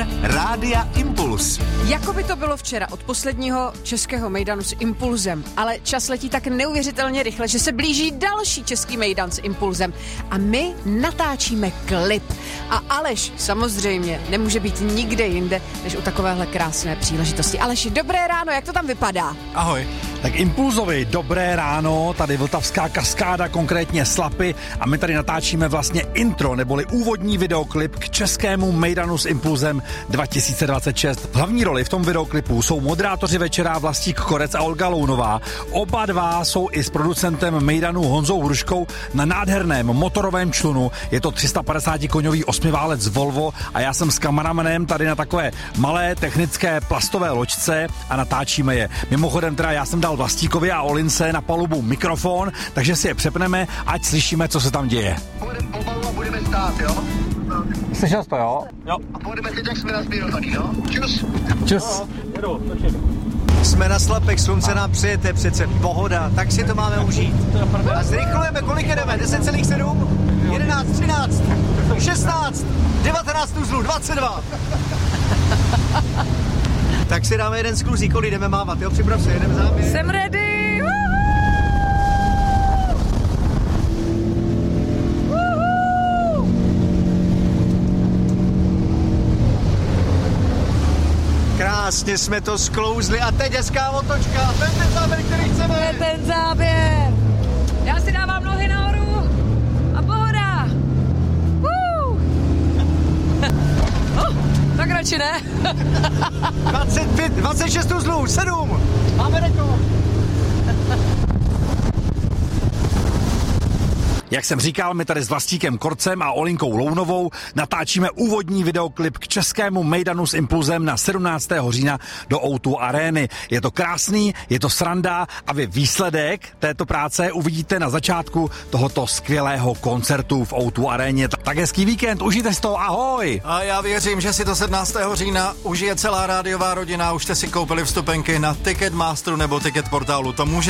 Éter Rádia Impuls. Jako by to bylo včera od posledního českého mejdanu s Impulzem, ale čas letí tak neuvěřitelně rychle, že se blíží další český mejdan s Impulzem a my natáčíme klip. A Aleš samozřejmě nemůže být nikde jinde, než u takovéhle krásné příležitosti. Aleši, dobré ráno, jak to tam vypadá? Ahoj. Tak Impulzovi, dobré ráno, tady Vltavská kaskáda, konkrétně Slapy a my tady natáčíme vlastně intro, neboli úvodní videoklip k českému mejdanu s Impulzem 2026. V hlavní roli v tom videoklipu jsou moderátoři večera Vlastík Korec a Olga Lounová. Oba dva jsou i s producentem mejdanu Honzou Hruškou na nádherném motorovém člunu. Je to 350 koňový osmiválec Volvo a já jsem s kameramanem tady na takové malé technické plastové loďce a natáčíme je. Mimochodem teda já jsem dal Vlastíkovi a Olince na palubu mikrofon, takže si je přepneme, ať slyšíme, co se tam děje. Půjdeme pomalu a budeme stát, jo? Slyšel jsi to, jo? Jo. A půjdeme teď, jak jsme nazbírovaný, no? Čus. Čus. Jsme na Slapech, slunce nám přijete, přece pohoda, tak si to máme užít. A zrychlujeme, kolik jedeme? 10,7? 11, 13, 16, 19 uzlů, 22. Tak si dáme jeden skluzí, kolik jdeme mávat, jo? Připrav se, jedeme záběr. Jsem ready! Krásně jsme to sklouzli a teď hezká otočka. To je ten záběr, který chceme. To je ten záběr! Já si dávám nohy nahoru a pohoda! Tak radši ne. 25, 26 uzlů, 7. Máme rekord. Jak jsem říkal, my tady s Vlastíkem Korcem a Olinkou Lounovou natáčíme úvodní videoklip k českému mejdanu s Impulzem na 17. října do O2 Arény. Je to krásný, je to sranda a vy výsledek této práce uvidíte na začátku tohoto skvělého koncertu v O2 Aréně. Tak hezký víkend, užijte si to, ahoj! A já věřím, že si to 17. října užije celá rádiová rodina. Už jste si koupili vstupenky na Ticketmasteru nebo Ticket portálu. To můžete